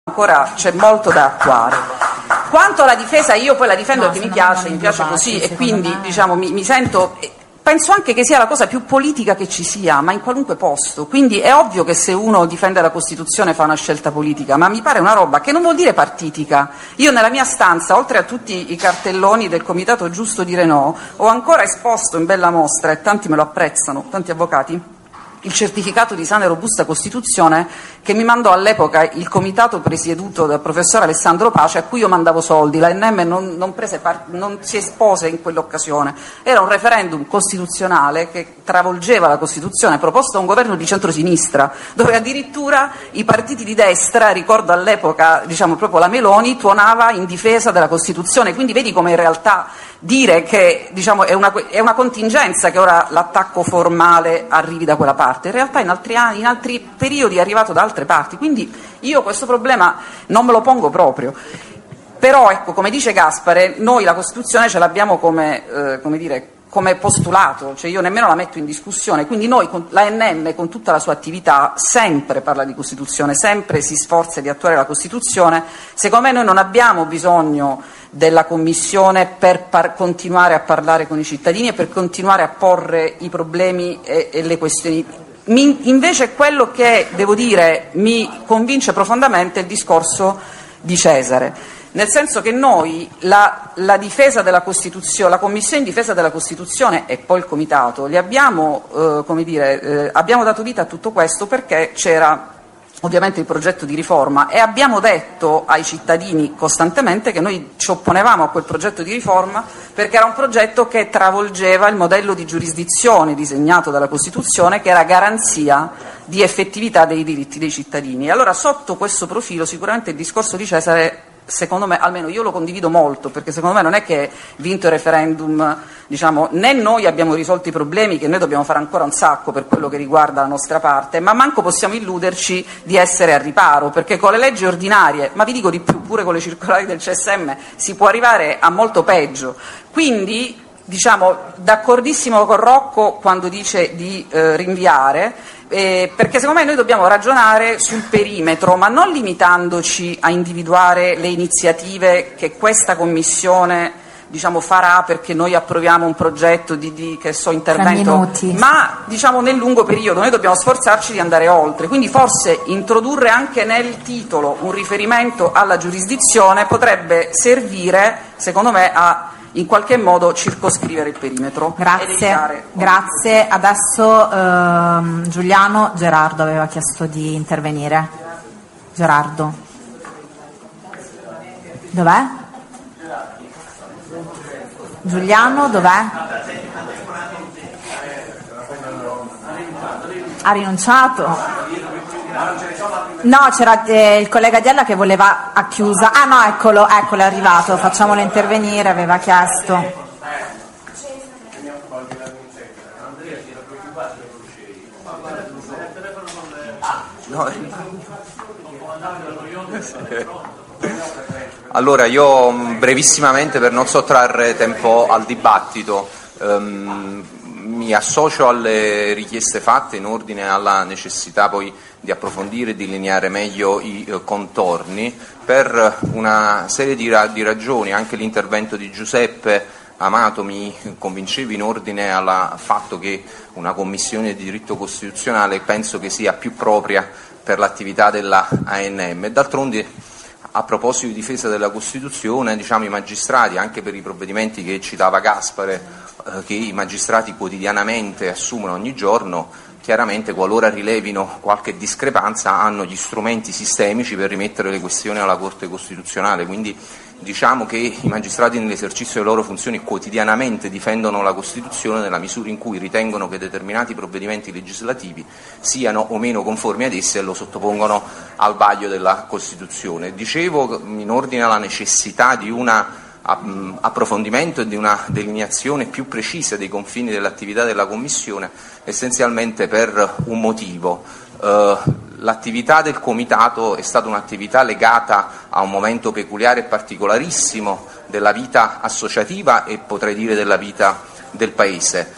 ancora c'è molto da attuare. Quanto alla difesa, io poi la difendo perché mi piace così, e quindi diciamo mi sento, penso anche che sia la cosa più politica che ci sia, ma in qualunque posto. Quindi è ovvio che se uno difende la Costituzione fa una scelta politica, ma mi pare una roba che non vuol dire partitica. Io nella mia stanza, oltre a tutti i cartelloni del Comitato Giusto Dire No, ho ancora esposto in bella mostra, e tanti me lo apprezzano, tanti avvocati, il certificato di sana e robusta Costituzione che mi mandò all'epoca il comitato presieduto dal professor Alessandro Pace, a cui io mandavo soldi. L'ANM non si espose in quell'occasione. Era un referendum costituzionale che travolgeva la Costituzione, proposto da un governo di centrosinistra, dove addirittura i partiti di destra, ricordo all'epoca proprio la Meloni, tuonava in difesa della Costituzione. Quindi vedi come in realtà dire che è una contingenza che ora l'attacco formale arrivi da quella parte. In realtà in altri periodi è arrivato da altre parti, quindi io questo problema non me lo pongo proprio. Però ecco, come dice Gaspare, noi la Costituzione ce l'abbiamo come postulato, cioè io nemmeno la metto in discussione, quindi noi, l'ANM con tutta la sua attività sempre parla di Costituzione, sempre si sforza di attuare la Costituzione. Secondo me noi non abbiamo bisogno della Commissione per continuare a parlare con i cittadini e per continuare a porre i problemi e le questioni. Invece quello che, devo dire, mi convince profondamente è il discorso di Cesare, nel senso che noi la difesa della Costituzione, la Commissione in difesa della Costituzione e poi il Comitato, abbiamo dato vita a tutto questo perché c'era ovviamente il progetto di riforma, e abbiamo detto ai cittadini costantemente che noi ci opponevamo a quel progetto di riforma perché era un progetto che travolgeva il modello di giurisdizione disegnato dalla Costituzione, che era garanzia di effettività dei diritti dei cittadini. E allora sotto questo profilo sicuramente il discorso di Cesare, secondo me, almeno io lo condivido molto, perché secondo me non è che vinto il referendum, né noi abbiamo risolto i problemi, che noi dobbiamo fare ancora un sacco per quello che riguarda la nostra parte, ma manco possiamo illuderci di essere al riparo, perché con le leggi ordinarie, ma vi dico di più, pure con le circolari del CSM si può arrivare a molto peggio. Quindi d'accordissimo con Rocco quando dice di rinviare, perché secondo me noi dobbiamo ragionare sul perimetro, ma non limitandoci a individuare le iniziative che questa Commissione farà perché noi approviamo un progetto di intervento, ma nel lungo periodo noi dobbiamo sforzarci di andare oltre. Quindi forse introdurre anche nel titolo un riferimento alla giurisdizione potrebbe servire, secondo me, a in qualche modo circoscrivere il perimetro. Grazie. Adesso Giuliano Gerardo aveva chiesto di intervenire. Gerardo. Dov'è? Giuliano, dov'è? Ha rinunciato? No, c'era il collega Diella che voleva a chiusa. Ah no, eccolo, è arrivato, facciamolo intervenire, aveva chiesto. Allora, io brevissimamente, per non sottrarre tempo al dibattito, mi associo alle richieste fatte in ordine alla necessità poi di approfondire e di delineare meglio i contorni per una serie di ragioni. Anche l'intervento di Giuseppe Amato mi convinceva in ordine al fatto che una commissione di diritto costituzionale penso che sia più propria per l'attività della ANM. E d'altronde, a proposito di difesa della Costituzione, i magistrati, anche per i provvedimenti che citava Gaspare, che i magistrati quotidianamente assumono ogni giorno, chiaramente qualora rilevino qualche discrepanza hanno gli strumenti sistemici per rimettere le questioni alla Corte Costituzionale. Quindi che i magistrati nell'esercizio delle loro funzioni quotidianamente difendono la Costituzione nella misura in cui ritengono che determinati provvedimenti legislativi siano o meno conformi ad esse e lo sottopongono al vaglio della Costituzione. Dicevo, in ordine alla necessità di un approfondimento e di una delineazione più precisa dei confini dell'attività della Commissione, essenzialmente per un motivo. L'attività del Comitato è stata un'attività legata a un momento peculiare e particolarissimo della vita associativa e potrei dire della vita del Paese.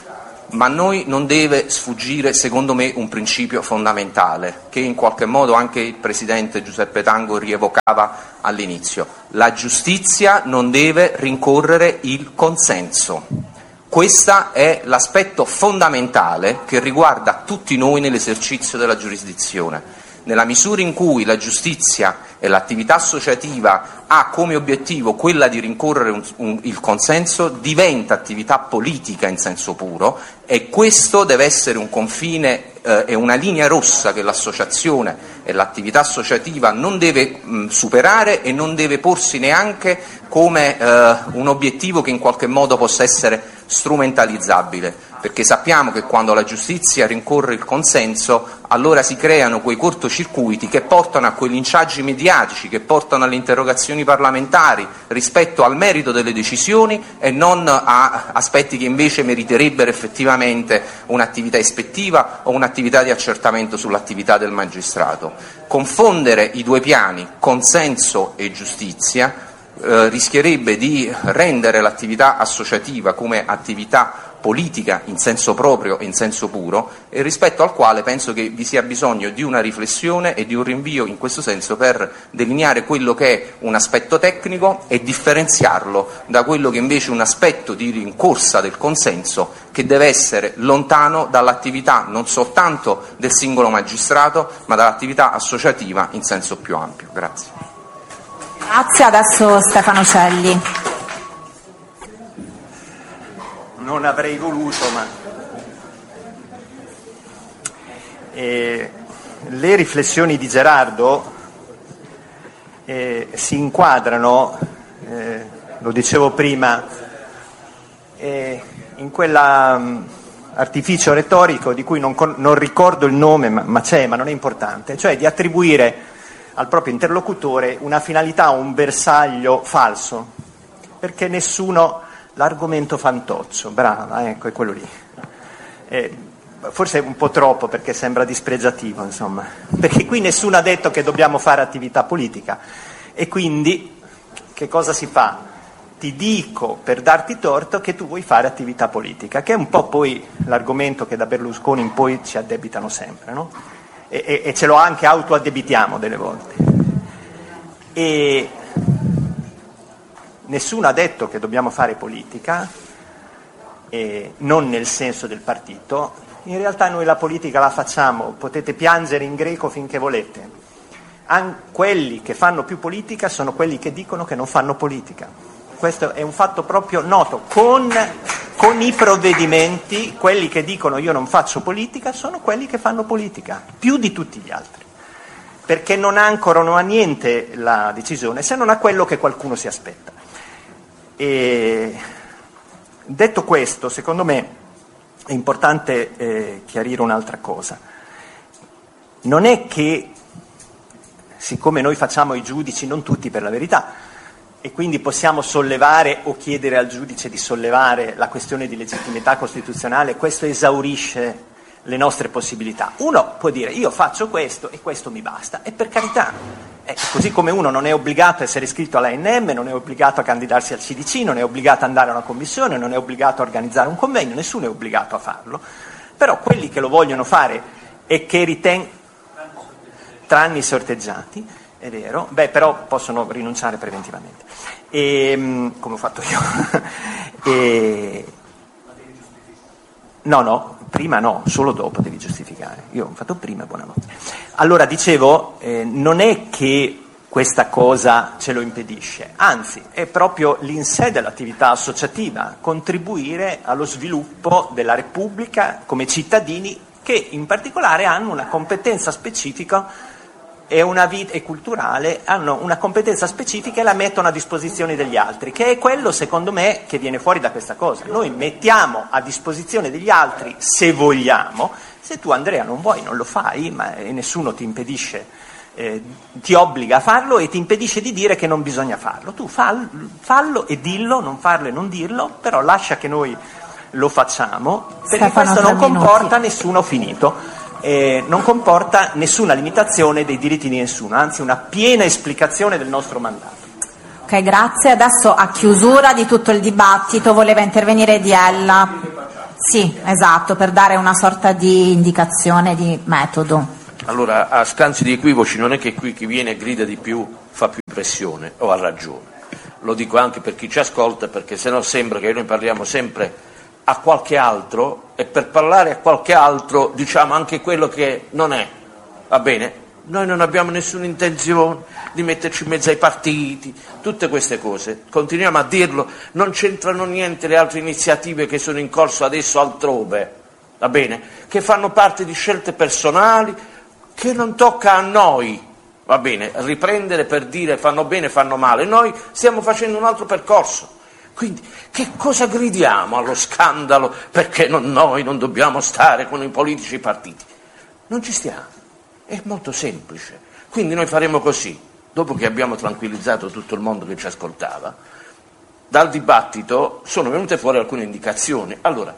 ma a noi non deve sfuggire, secondo me, un principio fondamentale, che in qualche modo anche il Presidente Giuseppe Tango rievocava all'inizio. La giustizia non deve rincorrere il consenso. Questo è l'aspetto fondamentale che riguarda tutti noi nell'esercizio della giurisdizione. Nella misura in cui la giustizia e l'attività associativa ha come obiettivo quella di rincorrere il consenso, diventa attività politica in senso puro, e questo deve essere un confine e una linea rossa che l'associazione e l'attività associativa non deve superare e non deve porsi neanche come un obiettivo che in qualche modo possa essere strumentalizzabile, perché sappiamo che quando la giustizia rincorre il consenso, allora si creano quei cortocircuiti che portano a quei linciaggi mediatici, che portano alle interrogazioni parlamentari rispetto al merito delle decisioni e non a aspetti che invece meriterebbero effettivamente un'attività ispettiva o un'attività di accertamento sull'attività del magistrato. Confondere i due piani, consenso e giustizia, rischierebbe di rendere l'attività associativa come attività politica in senso proprio e in senso puro, e rispetto al quale penso che vi sia bisogno di una riflessione e di un rinvio in questo senso per delineare quello che è un aspetto tecnico e differenziarlo da quello che invece è un aspetto di rincorsa del consenso, che deve essere lontano dall'attività non soltanto del singolo magistrato, ma dall'attività associativa in senso più ampio. Grazie. Grazie, adesso Stefano Celli. Non avrei voluto, ma le riflessioni di Gerardo si inquadrano, lo dicevo prima, in quell'artificio retorico di cui non ricordo il nome, ma c'è, ma non è importante, cioè di attribuire al proprio interlocutore una finalità, un bersaglio falso, perché l'argomento fantoccio, brava, ecco, è quello lì. Forse un po' troppo, perché sembra dispregiativo, insomma, perché qui nessuno ha detto che dobbiamo fare attività politica, e quindi che cosa si fa? Ti dico, per darti torto, che tu vuoi fare attività politica, che è un po' poi l'argomento che da Berlusconi in poi ci addebitano sempre, no? E ce lo anche autoaddebitiamo delle volte. E nessuno ha detto che dobbiamo fare politica, non nel senso del partito. In realtà noi la politica la facciamo, potete piangere in greco finché volete. Quelli che fanno più politica sono quelli che dicono che non fanno politica. Questo è un fatto proprio noto. Con i provvedimenti, quelli che dicono io non faccio politica sono quelli che fanno politica, più di tutti gli altri, perché non ancorano a niente la decisione, se non a quello che qualcuno si aspetta. E detto questo, secondo me è importante chiarire un'altra cosa. Non è che, siccome noi facciamo i giudici, non tutti per la verità, e quindi possiamo sollevare o chiedere al giudice di sollevare la questione di legittimità costituzionale, questo esaurisce le nostre possibilità. Uno può dire io faccio questo e questo mi basta, e per carità, così come uno non è obbligato a essere iscritto all'ANM, non è obbligato a candidarsi al CDC, non è obbligato ad andare a una commissione, non è obbligato a organizzare un convegno, nessuno è obbligato a farlo, però quelli che lo vogliono fare e che tranne i sorteggiati, è vero, però possono rinunciare preventivamente, come ho fatto io. No, prima no, solo dopo devi giustificare. Io ho fatto prima, buonanotte. Allora, dicevo, non è che questa cosa ce lo impedisce, anzi, è proprio l'insè dell'attività associativa, contribuire allo sviluppo della Repubblica come cittadini che in particolare hanno una competenza specifica e culturale, hanno una competenza specifica e la mettono a disposizione degli altri, che è quello, secondo me, che viene fuori da questa cosa. Noi mettiamo a disposizione degli altri se vogliamo. Se tu, Andrea, non vuoi, non lo fai, e nessuno ti impedisce, ti obbliga a farlo e ti impedisce di dire che non bisogna farlo. Tu fallo e dillo, non farlo e non dirlo, però lascia che noi lo facciamo, perché questo non comporta nessuno finito. Non comporta nessuna limitazione dei diritti di nessuno, anzi una piena esplicazione del nostro mandato. Ok, grazie. Adesso, a chiusura di tutto il dibattito, voleva intervenire Diella. Sì, esatto, per dare una sorta di indicazione di metodo. Allora, a scansi di equivoci, non è che qui chi viene e grida di più fa più pressione o ha ragione. Lo dico anche per chi ci ascolta, perché sennò sembra che noi parliamo sempre a qualche altro e per parlare a qualche altro diciamo anche quello che non è. Va bene? Noi non abbiamo nessuna intenzione di metterci in mezzo ai partiti, tutte queste cose. Continuiamo a dirlo, non c'entrano niente le altre iniziative che sono in corso adesso altrove, va bene? Che fanno parte di scelte personali, che non tocca a noi, va bene, riprendere per dire fanno bene, fanno male. Noi stiamo facendo un altro percorso. Quindi che cosa gridiamo allo scandalo perché noi non dobbiamo stare con i politici partiti? Non ci stiamo, è molto semplice. Quindi noi faremo così, dopo che abbiamo tranquillizzato tutto il mondo che ci ascoltava, dal dibattito sono venute fuori alcune indicazioni. Allora,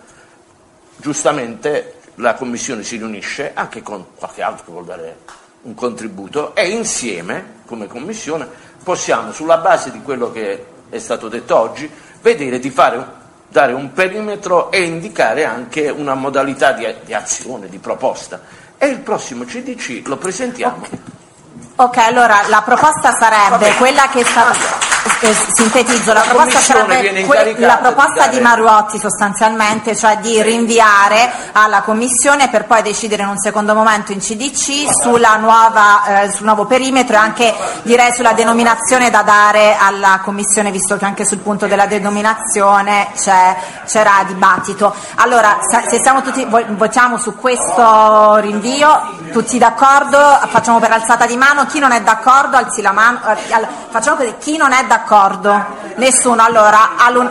giustamente la Commissione si riunisce anche con qualche altro che vuol dare un contributo e insieme, come Commissione, possiamo, sulla base di quello che è stato detto oggi, vedere di dare un perimetro e indicare anche una modalità di azione, di proposta. E il prossimo CDC lo presentiamo. Ok, allora la proposta sarebbe quella che sintetizzo, la proposta sarebbe la proposta di Maruotti sostanzialmente, cioè di rinviare alla Commissione per poi decidere in un secondo momento in CDC sulla sul nuovo perimetro e anche direi sulla denominazione da dare alla Commissione, visto che anche sul punto della denominazione c'era dibattito. Allora, se siamo tutti, votiamo su questo rinvio, tutti d'accordo? Facciamo per alzata di mano. Chi non è d'accordo alzi la mano. Facciamo così, chi non è d'accordo? Nessuno. Allora,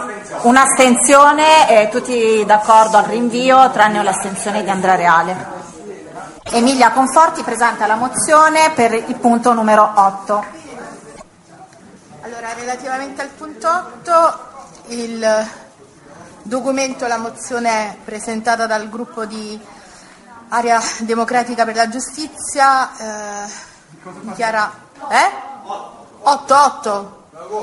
un'astensione, tutti d'accordo al rinvio, tranne l'astensione di Andrea Reale. Emilia Conforti presenta la mozione per il punto numero 8. Allora, relativamente al punto 8, il documento, la mozione presentata dal gruppo di Area Democratica per la Giustizia dichiara 8.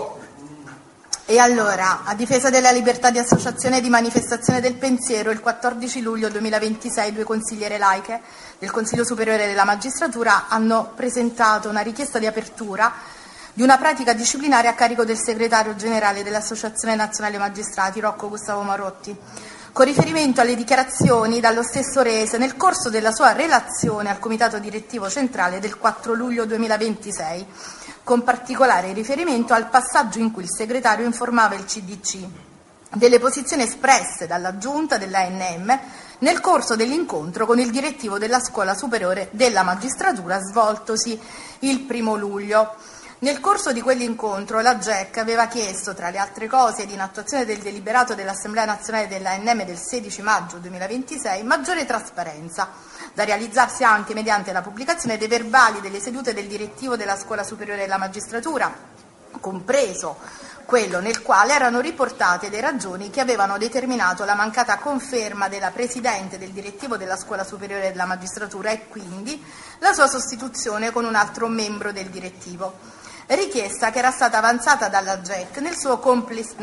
E allora, a difesa della libertà di associazione e di manifestazione del pensiero, il 14 luglio 2026 due consigliere laiche del Consiglio Superiore della Magistratura hanno presentato una richiesta di apertura di una pratica disciplinare a carico del segretario generale dell'Associazione Nazionale Magistrati, Rocco Gustavo Marotti, con riferimento alle dichiarazioni dallo stesso rese nel corso della sua relazione al Comitato Direttivo Centrale del 4 luglio 2026, con particolare riferimento al passaggio in cui il segretario informava il CDC delle posizioni espresse dalla Giunta dell'ANM nel corso dell'incontro con il direttivo della Scuola Superiore della Magistratura svoltosi il 1 luglio. Nel corso di quell'incontro la GEC aveva chiesto, tra le altre cose, ed in attuazione del deliberato dell'Assemblea Nazionale dell'ANM del 16 maggio 2026, maggiore trasparenza, da realizzarsi anche mediante la pubblicazione dei verbali delle sedute del direttivo della Scuola Superiore della Magistratura, compreso quello nel quale erano riportate le ragioni che avevano determinato la mancata conferma della Presidente del direttivo della Scuola Superiore della Magistratura e quindi la sua sostituzione con un altro membro del direttivo. Richiesta che era stata avanzata dalla GEC nel suo complesso,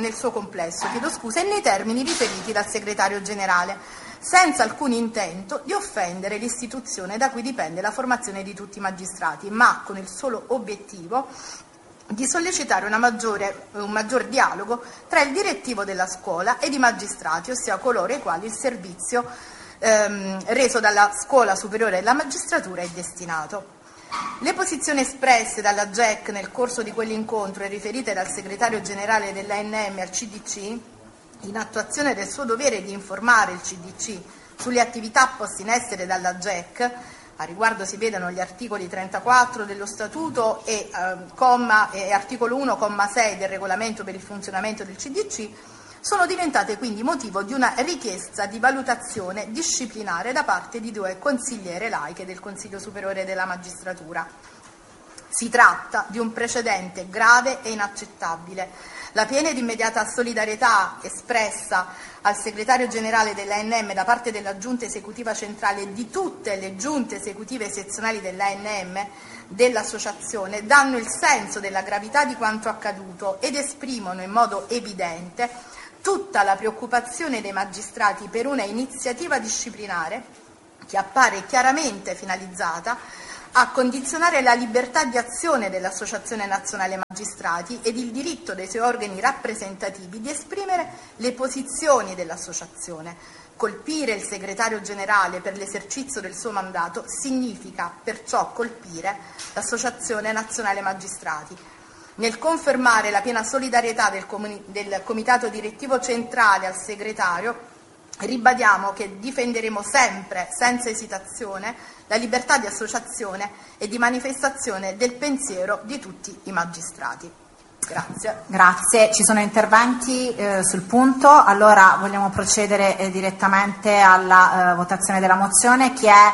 e nei termini riferiti dal segretario generale, senza alcun intento di offendere l'istituzione da cui dipende la formazione di tutti i magistrati, ma con il solo obiettivo di sollecitare un maggior dialogo tra il direttivo della scuola ed i magistrati, ossia coloro ai quali il servizio reso dalla Scuola Superiore della Magistratura è destinato. Le posizioni espresse dalla GEC nel corso di quell'incontro e riferite dal segretario generale dell'ANM al CDC, in attuazione del suo dovere di informare il CDC sulle attività poste in essere dalla GEC, a riguardo si vedano gli articoli 34 dello Statuto e articolo 1,6 del regolamento per il funzionamento del CDC, sono diventate quindi motivo di una richiesta di valutazione disciplinare da parte di due consigliere laiche del Consiglio Superiore della Magistratura. Si tratta di un precedente grave e inaccettabile. La piena ed immediata solidarietà espressa al segretario generale dell'ANM da parte della Giunta Esecutiva Centrale e di tutte le giunte esecutive sezionali dell'ANM dell'associazione danno il senso della gravità di quanto accaduto ed esprimono in modo evidente tutta la preoccupazione dei magistrati per una iniziativa disciplinare che appare chiaramente finalizzata a condizionare la libertà di azione dell'Associazione Nazionale Magistrati ed il diritto dei suoi organi rappresentativi di esprimere le posizioni dell'associazione. Colpire il segretario generale per l'esercizio del suo mandato significa perciò colpire l'Associazione Nazionale Magistrati. Nel confermare la piena solidarietà del Comitato Direttivo Centrale al segretario, ribadiamo che difenderemo sempre, senza esitazione, la libertà di associazione e di manifestazione del pensiero di tutti i magistrati. Grazie. Grazie. Ci sono interventi sul punto, allora vogliamo procedere direttamente alla votazione della mozione. Chi è?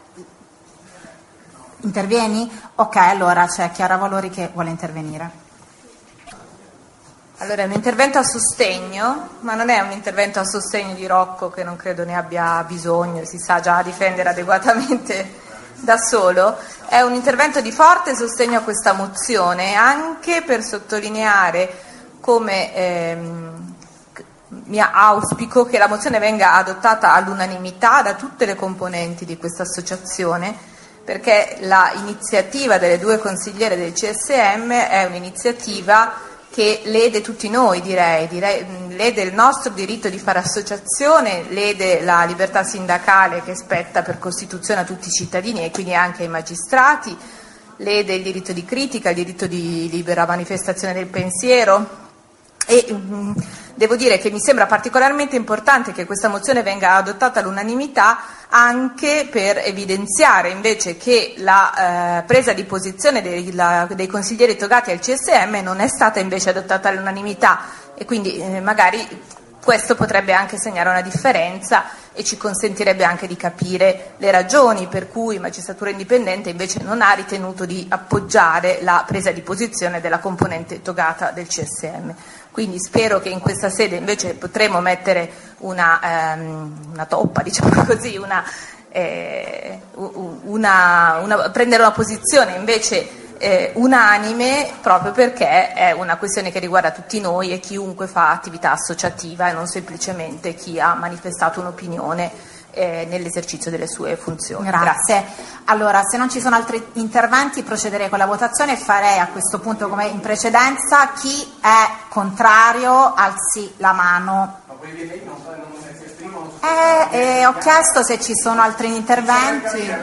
Intervieni? Ok, allora c'è Chiara Valori che vuole intervenire. Allora, è un intervento a sostegno, ma non è un intervento a sostegno di Rocco, che non credo ne abbia bisogno, si sa già difendere adeguatamente da solo. È un intervento di forte sostegno a questa mozione, anche per sottolineare come mia auspico che la mozione venga adottata all'unanimità da tutte le componenti di questa associazione, perché l'iniziativa delle due consigliere del CSM è un'iniziativa che lede tutti noi, direi, lede il nostro diritto di fare associazione, lede la libertà sindacale che spetta per Costituzione a tutti i cittadini e quindi anche ai magistrati, lede il diritto di critica, il diritto di libera manifestazione del pensiero e devo dire che mi sembra particolarmente importante che questa mozione venga adottata all'unanimità anche per evidenziare invece che la presa di posizione dei consiglieri togati al CSM non è stata invece adottata all'unanimità e quindi magari questo potrebbe anche segnare una differenza e ci consentirebbe anche di capire le ragioni per cui Magistratura Indipendente invece non ha ritenuto di appoggiare la presa di posizione della componente togata del CSM. Quindi spero che in questa sede invece potremo mettere una toppa, diciamo così, prendere una posizione invece unanime, proprio perché è una questione che riguarda tutti noi e chiunque fa attività associativa e non semplicemente chi ha manifestato un'opinione nell'esercizio delle sue funzioni. Grazie. Allora, se non ci sono altri interventi procederei con la votazione e farei a questo punto come in precedenza: chi è contrario alzi la mano. Ho chiesto se ci sono altri interventi.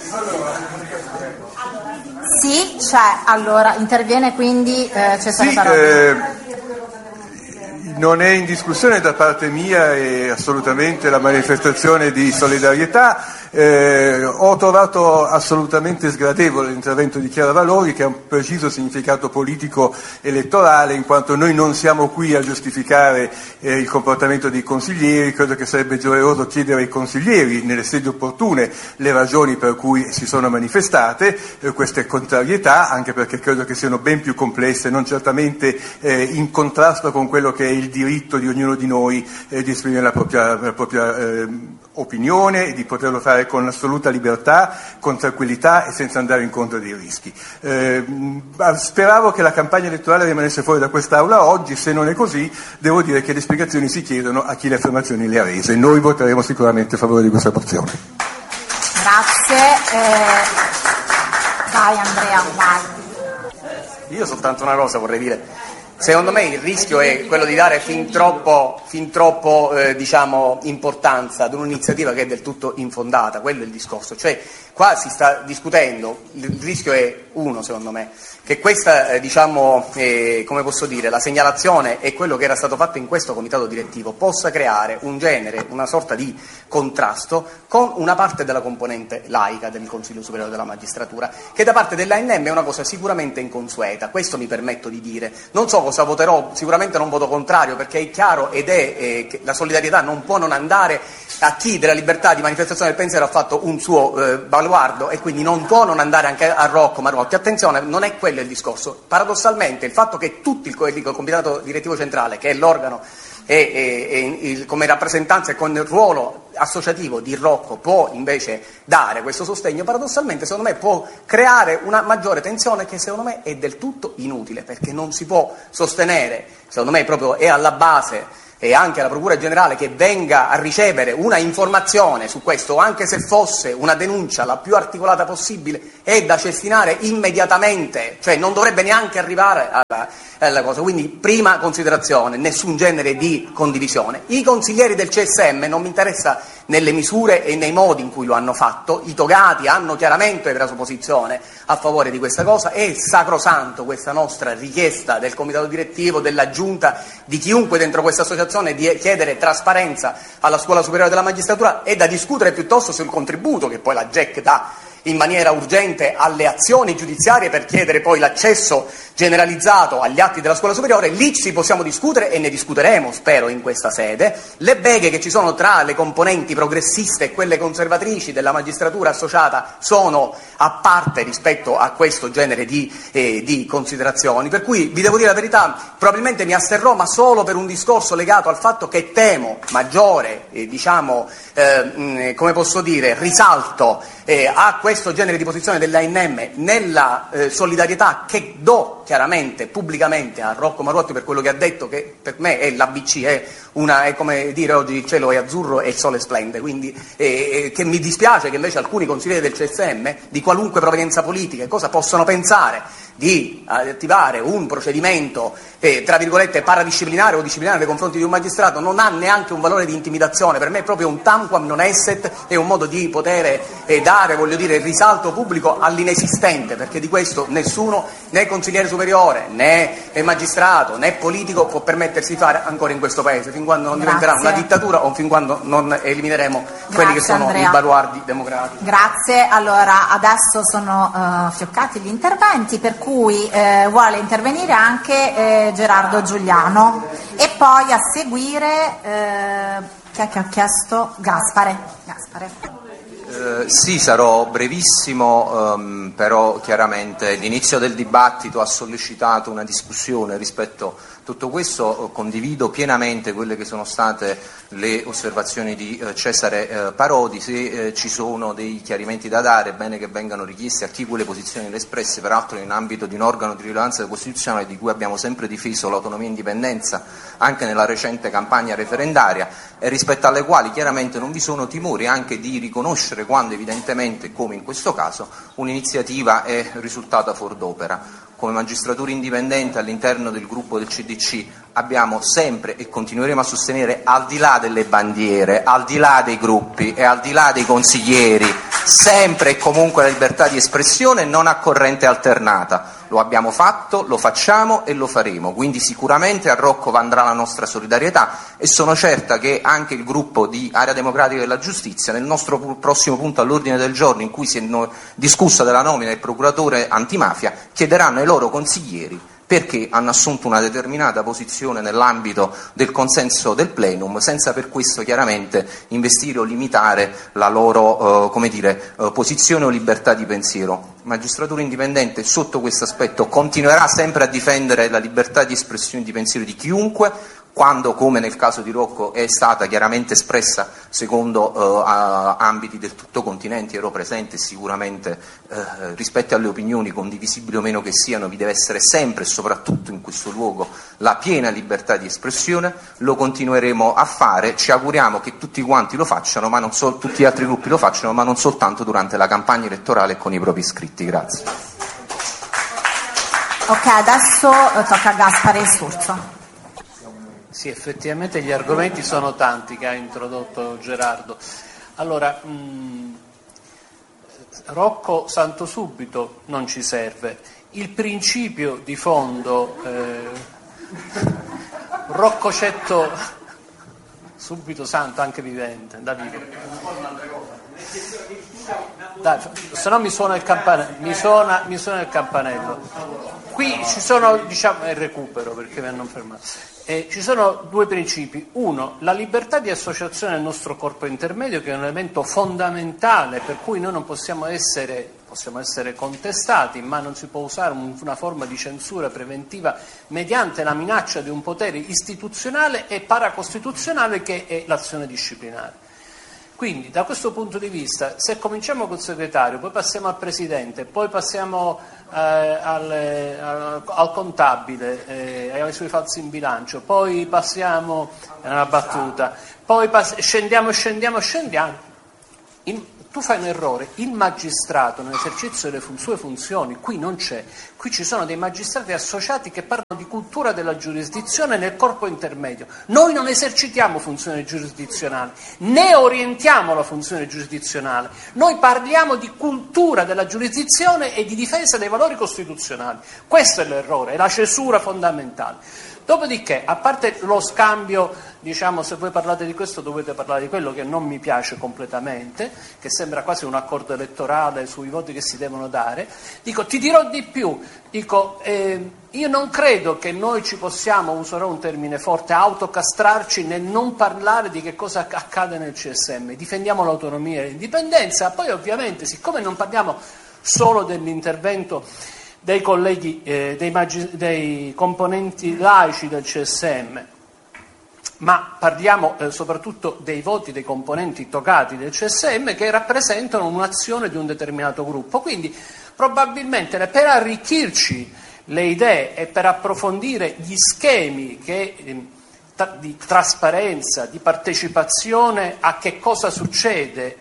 Sì, c'è. Allora, interviene quindi Cesare Parodi. Non è in discussione da parte mia e assolutamente la manifestazione di solidarietà. Ho trovato assolutamente sgradevole l'intervento di Chiara Valori, che ha un preciso significato politico elettorale, in quanto noi non siamo qui a giustificare il comportamento dei consiglieri. Credo che sarebbe doveroso chiedere ai consiglieri, nelle sedi opportune, le ragioni per cui si sono manifestate queste contrarietà, anche perché credo che siano ben più complesse, non certamente in contrasto con quello che è il diritto di ognuno di noi di esprimere la propria opinione e di poterlo fare con assoluta libertà, con tranquillità e senza andare incontro dei rischi. Speravo che la campagna elettorale rimanesse fuori da quest'Aula oggi. Se non è così, devo dire che le spiegazioni si chiedono a chi le affermazioni le ha rese. Noi voteremo sicuramente a favore di questa mozione. Grazie. Vai Andrea, vai. Io soltanto una cosa vorrei dire. Secondo me il rischio è quello di dare fin troppo importanza ad un'iniziativa che è del tutto infondata. Quello è il discorso. Cioè, qua si sta discutendo, il rischio è uno, secondo me, che questa, come posso dire, la segnalazione e quello che era stato fatto in questo comitato direttivo possa creare un genere, una sorta di contrasto con una parte della componente laica del Consiglio Superiore della Magistratura, che da parte dell'ANM è una cosa sicuramente inconsueta. Questo mi permetto di dire. Non so cosa voterò, sicuramente non voto contrario, perché è chiaro ed è che la solidarietà non può non andare a chi della libertà di manifestazione del pensiero ha fatto un suo baluardo, e quindi non può non andare anche a Rocco Marotti. Attenzione, non è quello il discorso. Paradossalmente il fatto che tutto il Comitato Direttivo Centrale, che è l'organo come rappresentanza e con il ruolo associativo di Rocco, può invece dare questo sostegno, paradossalmente secondo me può creare una maggiore tensione che secondo me è del tutto inutile, perché non si può sostenere, secondo me proprio è alla base e anche alla Procura Generale che venga a ricevere una informazione su questo, anche se fosse una denuncia la più articolata possibile, è da cestinare immediatamente, cioè non dovrebbe neanche arrivare alla cosa. Quindi prima considerazione, nessun genere di condivisione. I consiglieri del CSM non mi interessa nelle misure e nei modi in cui lo hanno fatto, i togati hanno chiaramente preso posizione a favore di questa cosa, è sacrosanto questa nostra richiesta del comitato direttivo, della giunta, di chiunque dentro questa associazione, di chiedere trasparenza alla Scuola Superiore della Magistratura e da discutere piuttosto sul contributo che poi la GEC dà in maniera urgente alle azioni giudiziarie per chiedere poi l'accesso generalizzato agli atti della Scuola Superiore. Lì ci possiamo discutere e ne discuteremo, spero, in questa sede. Le beghe che ci sono tra le componenti progressiste e quelle conservatrici della magistratura associata sono a parte rispetto a questo genere di considerazioni, per cui vi devo dire la verità, probabilmente mi asterrò, ma solo per un discorso legato al fatto che temo maggiore, come posso dire, risalto a questo genere di posizione dell'ANM nella solidarietà che do chiaramente pubblicamente a Rocco Maruotti per quello che ha detto, che per me è l'ABC, è come dire oggi il cielo è azzurro e il sole splende, quindi che mi dispiace che invece alcuni consiglieri del CSM di qualunque provenienza politica cosa possono pensare di attivare un procedimento tra virgolette paradisciplinare o disciplinare nei confronti di un magistrato non ha neanche un valore di intimidazione. Per me è proprio un tanquam non esset, è un modo di poter dare, voglio dire, il risalto pubblico all'inesistente, perché di questo nessuno, né consigliere superiore, né magistrato, né politico può permettersi di fare ancora in questo Paese, fin quando non diventerà una dittatura o fin quando non elimineremo quelli che sono i baluardi democratici. Grazie. Allora, adesso sono fioccati gli interventi, per cui vuole intervenire anche Gerardo Giuliano e poi a seguire chi è che ha chiesto? Gaspare. Sì, sarò brevissimo, però chiaramente l'inizio del dibattito ha sollecitato una discussione rispetto a tutto questo. Condivido pienamente quelle che sono state le osservazioni di Cesare Parodi. Se ci sono dei chiarimenti da dare, è bene che vengano richiesti a chi quelle posizioni le espresse, peraltro in ambito di un organo di rilevanza costituzionale di cui abbiamo sempre difeso l'autonomia e indipendenza anche nella recente campagna referendaria, e rispetto alle quali chiaramente non vi sono timori anche di riconoscere quando evidentemente, come in questo caso, un'iniziativa è risultata fuor d'opera. Come magistratura indipendente all'interno del gruppo del CDC abbiamo sempre e continueremo a sostenere, al di là delle bandiere, al di là dei gruppi e al di là dei consiglieri, sempre e comunque la libertà di espressione non a corrente alternata. Lo abbiamo fatto, lo facciamo e lo faremo, quindi sicuramente a Rocco andrà la nostra solidarietà e sono certa che anche il gruppo di Area Democratica della Giustizia, nel nostro prossimo punto all'ordine del giorno in cui si è discussa della nomina del procuratore antimafia, chiederanno ai loro consiglieri perché hanno assunto una determinata posizione nell'ambito del consenso del plenum, senza per questo chiaramente investire o limitare la loro posizione o libertà di pensiero. Magistratura indipendente sotto questo aspetto continuerà sempre a difendere la libertà di espressione di pensiero di chiunque, quando, come nel caso di Rocco, è stata chiaramente espressa secondo ambiti del tutto continenti. Ero presente, sicuramente rispetto alle opinioni, condivisibili o meno che siano, vi deve essere sempre e soprattutto in questo luogo la piena libertà di espressione. Lo continueremo a fare, ci auguriamo che tutti quanti lo facciano, ma non tutti gli altri gruppi lo facciano, ma non soltanto durante la campagna elettorale e con i propri iscritti. Grazie. Ok, adesso tocca a Gaspare il Sturzo. Sì, effettivamente gli argomenti sono tanti che ha introdotto Gerardo. Allora, Rocco Santo Subito non ci serve. Il principio di fondo, Roccocetto Subito Santo, anche vivente, da vivo. Dai, se no mi suona il campanello. Mi suona il campanello. Qui ci sono, il recupero perché mi hanno fermato. Ci sono due principi. Uno, la libertà di associazione del nostro corpo intermedio, che è un elemento fondamentale, per cui noi non possiamo essere contestati, ma non si può usare una forma di censura preventiva mediante la minaccia di un potere istituzionale e paracostituzionale che è l'azione disciplinare. Quindi da questo punto di vista, se cominciamo col segretario, poi passiamo al presidente, poi passiamo al contabile, ai suoi falsi in bilancio, poi passiamo alla battuta, poi scendiamo, tu fai un errore. Il magistrato nell'esercizio delle sue funzioni qui non c'è, qui ci sono dei magistrati associati che parlano di cultura della giurisdizione nel corpo intermedio. Noi non esercitiamo funzione giurisdizionale, né orientiamo la funzione giurisdizionale, noi parliamo di cultura della giurisdizione e di difesa dei valori costituzionali. Questo è l'errore, è la cesura fondamentale. Dopodiché, a parte lo scambio, diciamo, se voi parlate di questo dovete parlare di quello, che non mi piace completamente, che sembra quasi un accordo elettorale sui voti che si devono dare, dico, ti dirò di più, io non credo che noi ci possiamo, userò un termine forte, autocastrarci nel non parlare di che cosa accade nel CSM, difendiamo l'autonomia e l'indipendenza, poi ovviamente, siccome non parliamo solo dell'intervento dei colleghi, dei componenti laici del CSM, ma parliamo soprattutto dei voti dei componenti toccati del CSM che rappresentano un'azione di un determinato gruppo. Quindi probabilmente per arricchirci le idee e per approfondire gli schemi di trasparenza, di partecipazione a che cosa succede,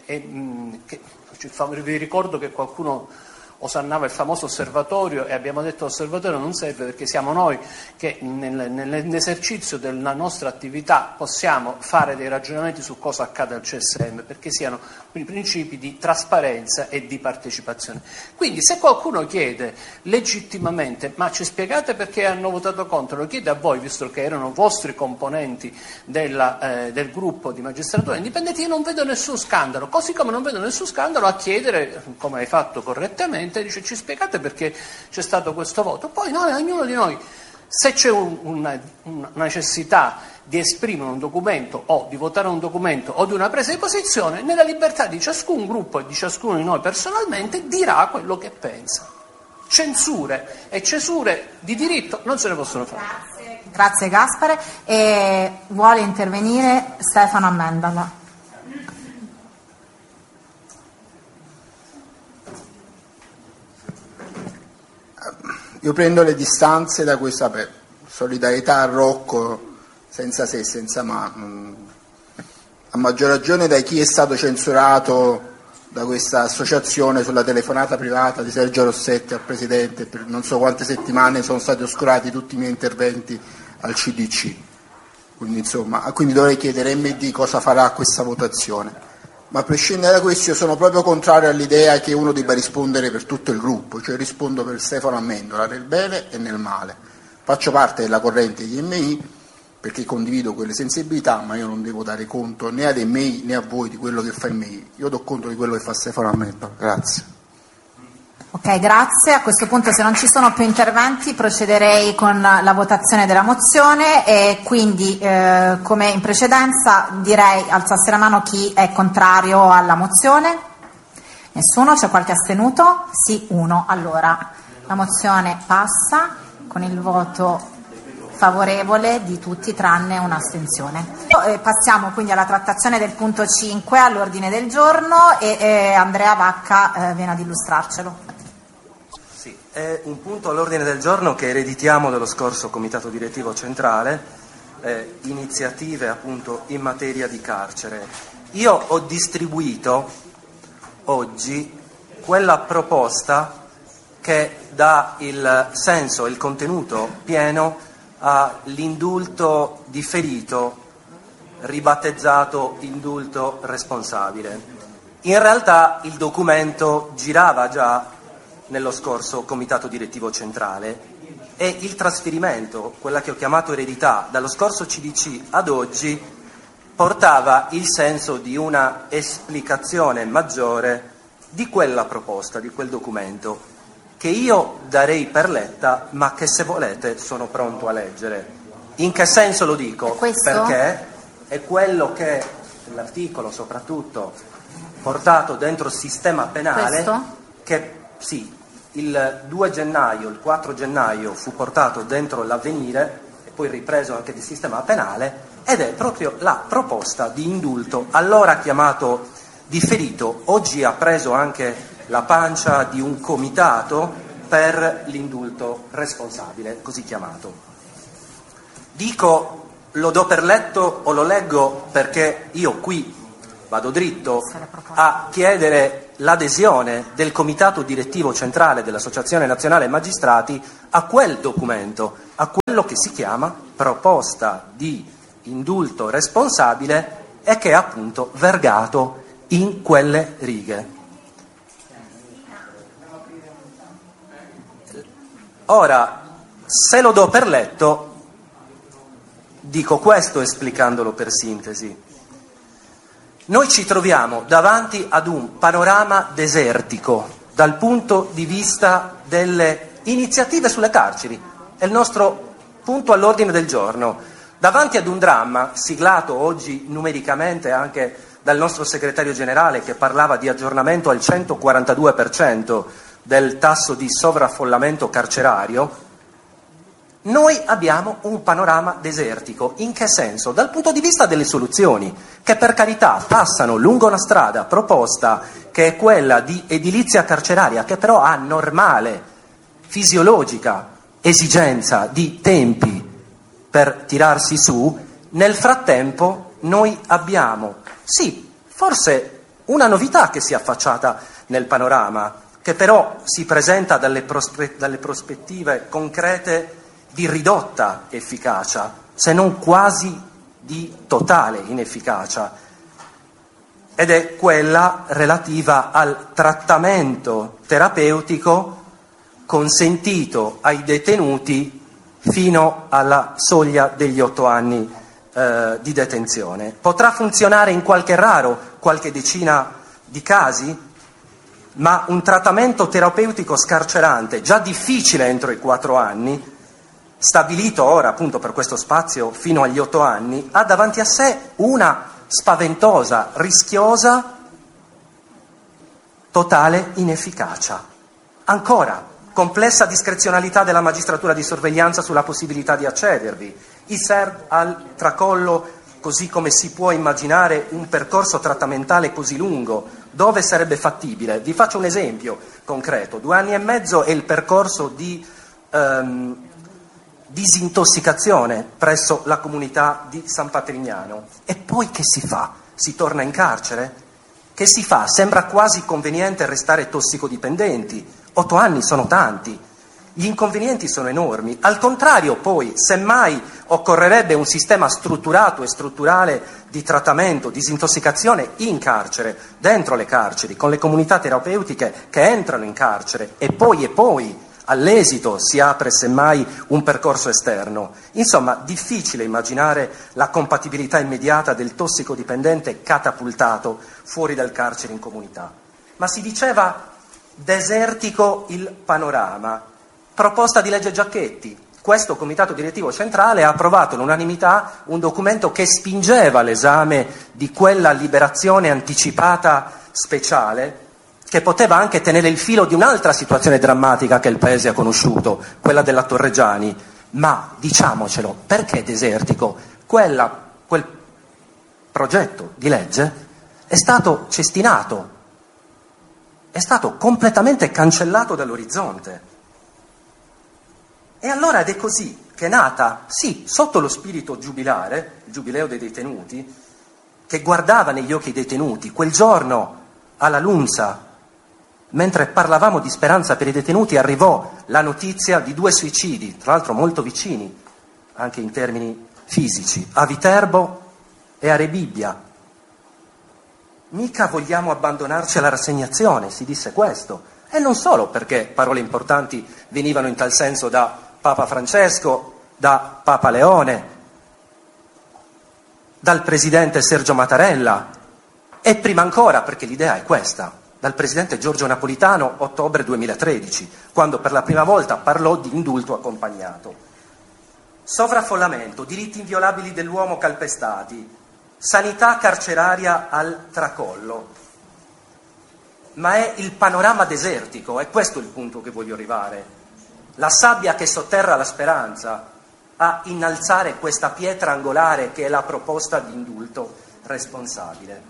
vi ricordo che qualcuno osannava il famoso osservatorio e abbiamo detto l'osservatorio non serve perché siamo noi che nell'esercizio della nostra attività possiamo fare dei ragionamenti su cosa accade al CSM, perché siano i principi di trasparenza e di partecipazione. Quindi se qualcuno chiede legittimamente ma ci spiegate perché hanno votato contro, lo chiede a voi visto che erano vostri componenti del gruppo di magistratura indipendenti, io non vedo nessun scandalo, così come non vedo nessun scandalo a chiedere, come hai fatto correttamente, dice ci spiegate perché c'è stato questo voto. Poi noi, ognuno di noi, se c'è una necessità di esprimere un documento o di votare un documento o di una presa di posizione, nella libertà di ciascun gruppo e di ciascuno di noi personalmente dirà quello che pensa. Censure e cesure di diritto non se ne possono fare. Grazie Gaspare. Vuole intervenire Stefano Amendola. Io prendo le distanze da questa solidarietà a Rocco senza se e senza ma, a maggior ragione da chi è stato censurato da questa associazione sulla telefonata privata di Sergio Rossetti al Presidente. Per non so quante settimane sono stati oscurati tutti i miei interventi al CDC, quindi dovrei chiedere MD cosa farà a questa votazione. Ma a prescindere da questo io sono proprio contrario all'idea che uno debba rispondere per tutto il gruppo, cioè rispondo per Stefano Amendola nel bene e nel male. Faccio parte della corrente di MI perché condivido quelle sensibilità, ma io non devo dare conto né ad MI né a voi di quello che fa MI, io do conto di quello che fa Stefano Amendola. Grazie. Ok, grazie. A questo punto, se non ci sono più interventi, procederei con la votazione della mozione e quindi, come in precedenza, direi alzasse la mano chi è contrario alla mozione. Nessuno? C'è qualche astenuto? Sì, uno. Allora, la mozione passa con il voto favorevole di tutti tranne un'astensione. Passiamo quindi alla trattazione del punto 5 all'ordine del giorno e Andrea Vacca viene ad illustrarcelo. Sì, è un punto all'ordine del giorno che ereditiamo dallo scorso Comitato Direttivo Centrale, iniziative appunto in materia di carcere. Io ho distribuito oggi quella proposta che dà il senso e il contenuto pieno all'indulto differito, ribattezzato indulto responsabile. In realtà il documento girava già nello scorso Comitato Direttivo Centrale e il trasferimento, quella che ho chiamato eredità, dallo scorso CDC ad oggi portava il senso di una esplicazione maggiore di quella proposta, di quel documento, che io darei per letta, ma che se volete sono pronto a leggere. In che senso lo dico? Perché è quello che l'articolo soprattutto portato dentro il sistema penale, che sì, il 2 gennaio, il 4 gennaio fu portato dentro l'Avvenire e poi ripreso anche il sistema penale, ed è proprio la proposta di indulto, allora chiamato differito, oggi ha preso anche la pancia di un comitato per l'indulto responsabile, così chiamato. Dico lo do per letto o lo leggo perché io qui vado dritto a chiedere l'adesione del Comitato Direttivo Centrale dell'Associazione Nazionale Magistrati a quel documento, a quello che si chiama Proposta di Indulto Responsabile e che è appunto vergato in quelle righe. Ora, se lo do per letto, dico questo esplicandolo per sintesi. Noi ci troviamo davanti ad un panorama desertico dal punto di vista delle iniziative sulle carceri. È il nostro punto all'ordine del giorno. Davanti ad un dramma, siglato oggi numericamente anche dal nostro segretario generale che parlava di aggiornamento al 142% del tasso di sovraffollamento carcerario, noi abbiamo un panorama desertico. In che senso? Dal punto di vista delle soluzioni, che per carità passano lungo una strada proposta che è quella di edilizia carceraria, che però ha normale, fisiologica esigenza di tempi per tirarsi su. Nel frattempo noi abbiamo, sì, forse una novità che si è affacciata nel panorama, che però si presenta dalle prospettive concrete di ridotta efficacia, se non quasi di totale inefficacia, ed è quella relativa al trattamento terapeutico consentito ai detenuti fino alla soglia degli 8 anni di detenzione. Potrà funzionare in qualche decina di casi, ma un trattamento terapeutico scarcerante, già difficile entro i 4 anni, stabilito ora appunto per questo spazio fino agli 8 anni, ha davanti a sé una spaventosa, rischiosa, totale inefficacia. Ancora, complessa discrezionalità della magistratura di sorveglianza sulla possibilità di accedervi, i SERD al tracollo, così come si può immaginare un percorso trattamentale così lungo, dove sarebbe fattibile. Vi faccio un esempio concreto: 2 anni e mezzo è il percorso di disintossicazione presso la comunità di San Patrignano. E poi che si fa? Si torna in carcere? Che si fa? Sembra quasi conveniente restare tossicodipendenti. 8 anni sono tanti, gli inconvenienti sono enormi. Al contrario, poi, semmai occorrerebbe un sistema strutturato e strutturale di trattamento, disintossicazione in carcere, dentro le carceri, con le comunità terapeutiche che entrano in carcere e poi all'esito si apre semmai un percorso esterno. Insomma, difficile immaginare la compatibilità immediata del tossicodipendente catapultato fuori dal carcere in comunità. Ma si diceva desertico il panorama. Proposta di legge Giacchetti. Questo Comitato Direttivo Centrale ha approvato all'unanimità un documento che spingeva l'esame di quella liberazione anticipata speciale, che poteva anche tenere il filo di un'altra situazione drammatica che il Paese ha conosciuto, quella della Torreggiani. Ma, diciamocelo, perché desertico? Quel progetto di legge è stato cestinato, è stato completamente cancellato dall'orizzonte. E allora ed è così che è nata, sì, sotto lo spirito giubilare, il giubileo dei detenuti, che guardava negli occhi dei detenuti, quel giorno alla LUMSA, mentre parlavamo di speranza per i detenuti, arrivò la notizia di 2 suicidi, tra l'altro molto vicini, anche in termini fisici, a Viterbo e a Rebibbia. Mica vogliamo abbandonarci alla rassegnazione, si disse questo. E non solo perché parole importanti venivano in tal senso da Papa Francesco, da Papa Leone, dal presidente Sergio Mattarella, e prima ancora, perché l'idea è questa, dal presidente Giorgio Napolitano, ottobre 2013, quando per la prima volta parlò di indulto accompagnato. Sovraffollamento, diritti inviolabili dell'uomo calpestati, sanità carceraria al tracollo. Ma è il panorama desertico, è questo il punto che voglio arrivare. La sabbia che sotterra la speranza, a innalzare questa pietra angolare che è la proposta di indulto responsabile.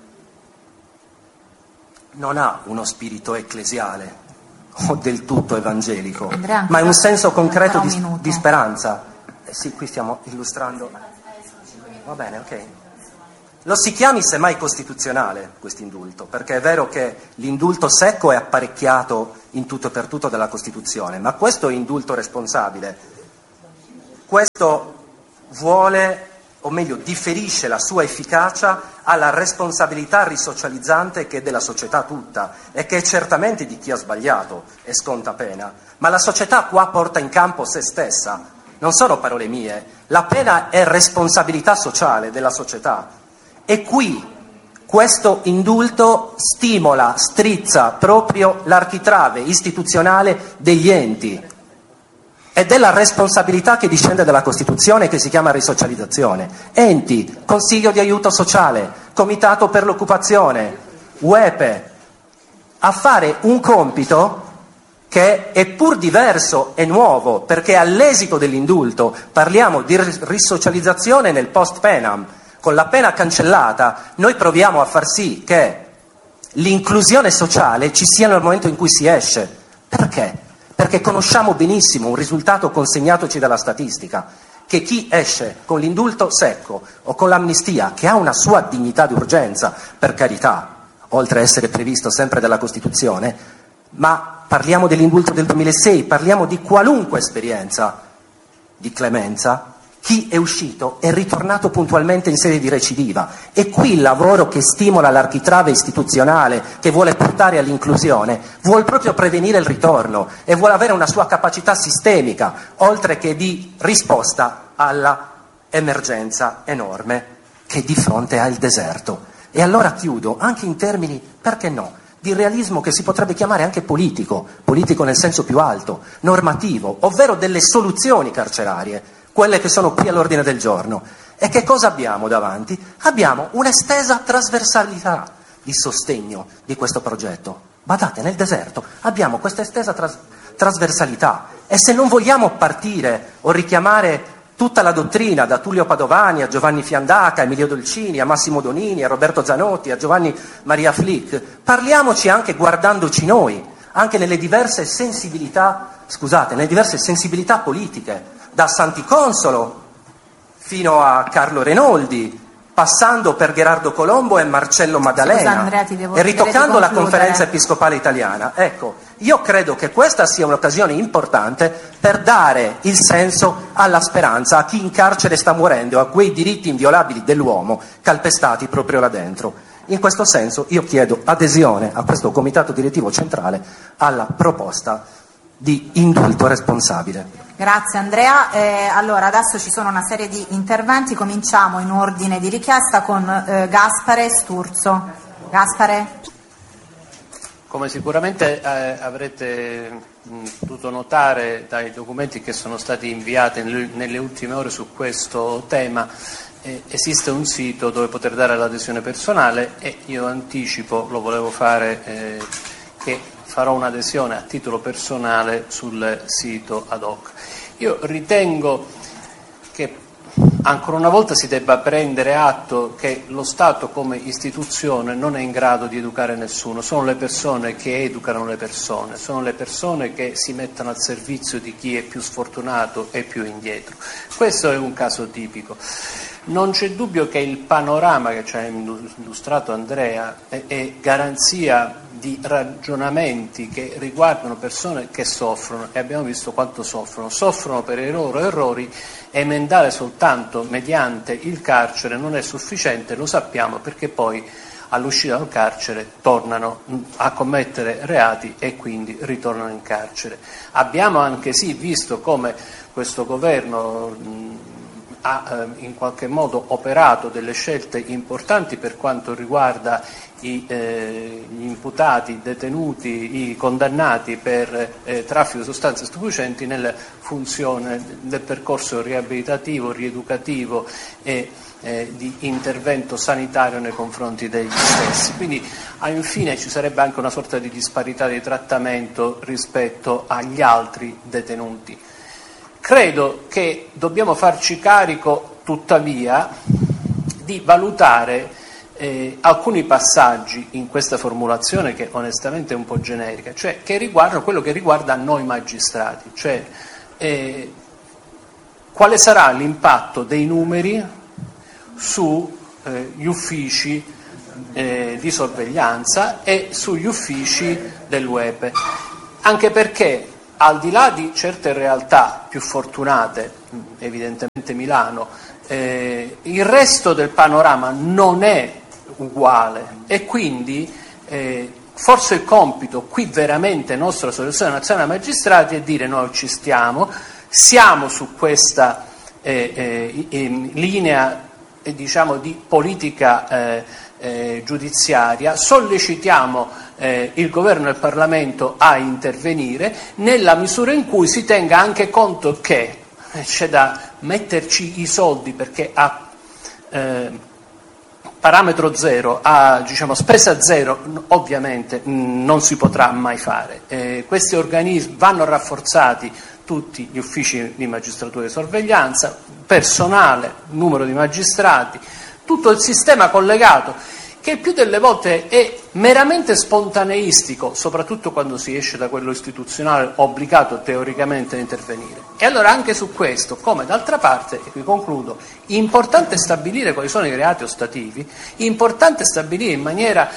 Non ha uno spirito ecclesiale o del tutto evangelico, ma è un senso concreto di speranza. Sì, qui stiamo illustrando. Va bene, ok. Lo si chiami semmai costituzionale questo indulto, perché è vero che l'indulto secco è apparecchiato in tutto e per tutto dalla Costituzione, ma questo indulto responsabile, questo vuole, o meglio, differisce la sua efficacia alla responsabilità risocializzante che è della società tutta e che è certamente di chi ha sbagliato e sconta pena, ma la società qua porta in campo se stessa, non sono parole mie, la pena è responsabilità sociale della società. E qui questo indulto stimola, strizza proprio l'architrave istituzionale degli enti e della responsabilità che discende dalla Costituzione, che si chiama risocializzazione. Enti, Consiglio di aiuto sociale, Comitato per l'occupazione, UEPE, a fare un compito che è pur diverso e nuovo, perché all'esito dell'indulto parliamo di risocializzazione nel post penam. Con la pena cancellata noi proviamo a far sì che l'inclusione sociale ci sia nel momento in cui si esce. Perché? Perché conosciamo benissimo un risultato consegnatoci dalla statistica, che chi esce con l'indulto secco o con l'amnistia, che ha una sua dignità di urgenza, per carità, oltre a essere previsto sempre dalla Costituzione, ma parliamo dell'indulto del 2006, parliamo di qualunque esperienza di clemenza, chi è uscito è ritornato puntualmente in sede di recidiva. E qui il lavoro che stimola l'architrave istituzionale, che vuole portare all'inclusione, vuol proprio prevenire il ritorno e vuole avere una sua capacità sistemica, oltre che di risposta alla emergenza enorme che di fronte ha il deserto. E allora chiudo, anche in termini, perché no, di realismo che si potrebbe chiamare anche politico nel senso più alto, normativo, ovvero delle soluzioni carcerarie, quelle che sono qui all'ordine del giorno. E che cosa abbiamo davanti? Abbiamo un'estesa trasversalità di sostegno di questo progetto. Badate, nel deserto abbiamo questa estesa trasversalità, e se non vogliamo partire o richiamare tutta la dottrina, da Tullio Padovani a Giovanni Fiandaca, a Emilio Dolcini, a Massimo Donini, a Roberto Zanotti, a Giovanni Maria Flick, parliamoci anche guardandoci noi, anche nelle diverse sensibilità politiche, da Santiconsolo fino a Carlo Renoldi, passando per Gherardo Colombo e Marcello Maddalena, Andrea, e ritoccando la Conferenza Episcopale Italiana. Ecco, io credo che questa sia un'occasione importante per dare il senso alla speranza a chi in carcere sta morendo, a quei diritti inviolabili dell'uomo calpestati proprio là dentro. In questo senso io chiedo adesione a questo Comitato Direttivo Centrale alla proposta di indulto responsabile. Grazie Andrea. Allora adesso ci sono una serie di interventi, cominciamo in ordine di richiesta con Gaspare Sturzo. Gaspare. Come sicuramente avrete potuto notare dai documenti che sono stati inviati nelle ultime ore su questo tema, esiste un sito dove poter dare l'adesione personale, e io anticipo, lo volevo fare, che farò un'adesione a titolo personale sul sito ad hoc. Io ritengo che ancora una volta si debba prendere atto che lo Stato come istituzione non è in grado di educare nessuno, sono le persone che educano le persone, sono le persone che si mettono al servizio di chi è più sfortunato e più indietro. Questo è un caso tipico. Non c'è dubbio che il panorama che ci ha illustrato Andrea è garanzia di ragionamenti che riguardano persone che soffrono, e abbiamo visto quanto soffrono per i loro errori. Emendare soltanto mediante il carcere non è sufficiente, lo sappiamo, perché poi all'uscita dal carcere tornano a commettere reati e quindi ritornano in carcere. Abbiamo anche visto come questo governo ha in qualche modo operato delle scelte importanti per quanto riguarda gli imputati, i detenuti, i condannati per traffico di sostanze stupefacenti nella funzione del percorso riabilitativo, rieducativo e di intervento sanitario nei confronti degli stessi. Quindi infine ci sarebbe anche una sorta di disparità di trattamento rispetto agli altri detenuti. Credo che dobbiamo farci carico, tuttavia, di valutare alcuni passaggi in questa formulazione che onestamente è un po' generica, cioè che riguardano quello che riguarda noi magistrati, cioè quale sarà l'impatto dei numeri sugli uffici di sorveglianza e sugli uffici dell'UEPE, anche perché al di là di certe realtà più fortunate, evidentemente Milano, il resto del panorama non è uguale e quindi forse il compito qui veramente nostro, Associazione Nazionale Magistrati, è dire: noi ci siamo su questa linea diciamo di politica giudiziaria, sollecitiamo il governo e il Parlamento a intervenire nella misura in cui si tenga anche conto che c'è da metterci i soldi, perché a parametro zero, a spesa zero, ovviamente non si potrà mai fare. Questi organismi vanno rafforzati, tutti gli uffici di magistratura e sorveglianza, personale, numero di magistrati, tutto il sistema collegato, che il più delle volte è meramente spontaneistico, soprattutto quando si esce da quello istituzionale obbligato teoricamente a intervenire. E allora anche su questo, come d'altra parte, e qui concludo, importante stabilire quali sono i reati ostativi, importante stabilire in maniera